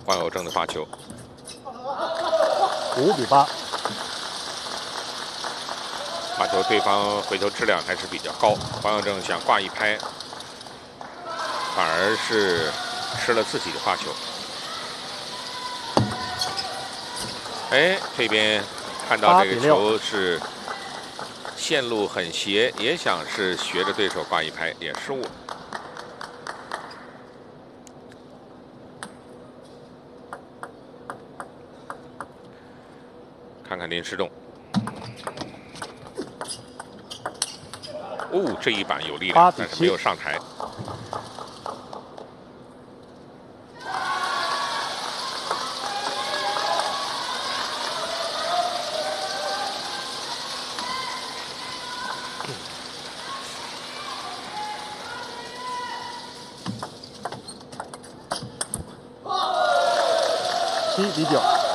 黄有正的发球。 5比8。 发球对方回球质量还是比较高，黄有正想挂一拍，反而是吃了自己的发球。哎，这边看到这个球是线路很斜，也想是学着对手挂一拍，也失误了。看看林诗栋。哦，这一板有力量，但是没有上台。 7比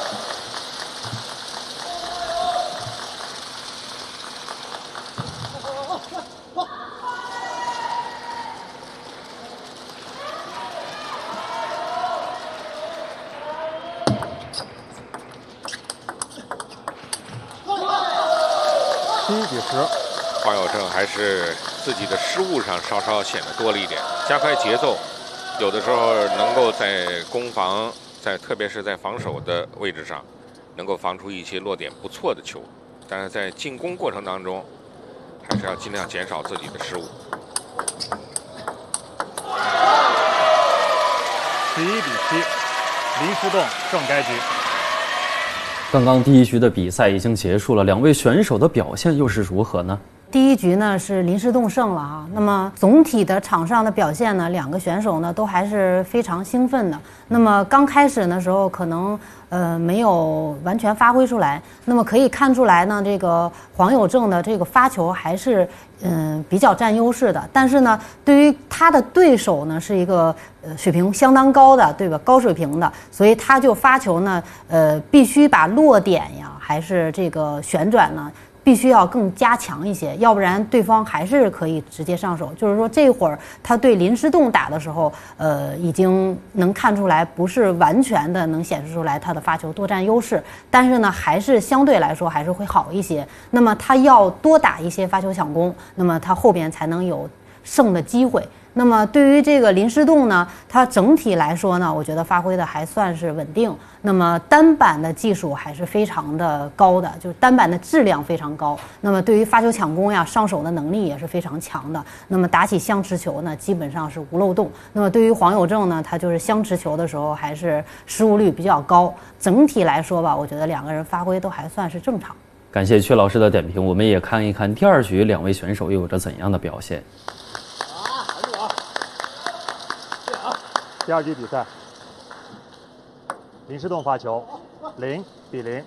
9。7比10。 黄有正还是自己的失误上稍稍显得多了一点，加快节奏，有的时候能够在攻防，特别是在防守的位置上，能够防出一些落点不错的球，但是在进攻过程当中，还是要尽量减少自己的失误。 11比7，林诗栋胜该局。 刚刚第1局的比赛已经结束了，两位选手的表现又是如何呢？ 第1局呢是林诗栋胜了啊。那么总体的场上的表现呢，两个选手呢都还是非常兴奋的。那么刚开始的时候可能没有完全发挥出来。那么可以看出来呢，这个黄有正的这个发球还是比较占优势的。但是呢，对于他的对手呢是一个水平相当高的，对吧？高水平的，所以他就发球呢必须把落点呀还是这个旋转呢，必须要更加强一些，要不然对方还是可以直接上手。就是说这会儿他对林诗栋打的时候，已经能看出来不是完全的能显示出来他的发球多占优势，但是呢还是相对来说还是会好一些。那么他要多打一些发球抢攻，那么他后边才能有胜的机会。那么对于这个林诗栋呢，他整体来说呢，我觉得发挥的还算是稳定。那么单板的技术还是非常的高的，就是单板的质量非常高。那么对于发球抢攻呀，上手的能力也是非常强的。那么打起相持球呢，基本上是无漏洞。那么对于黄有正呢，他就是相持球的时候还是失误率比较高。整体来说吧，我觉得两个人发挥都还算是正常。 感谢阙老师的点评，我们也看一看第2局两位选手又有着怎样的表现。 第2局比赛，林诗栋发球，0比0。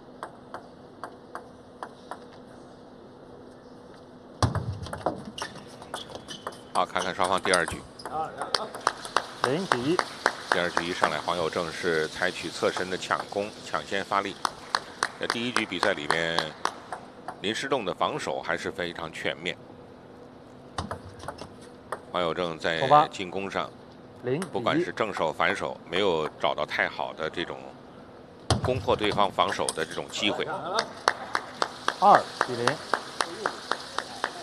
好，看看双方第2局。 0比1。 第2局一上来，黄有正是采取侧身的抢攻，抢先发力。在第1局比赛里面，林诗栋的防守还是非常全面。黄有正在进攻上，不管是正手反手，没有找到太好的这种攻破对方防守的这种机会。 2比0。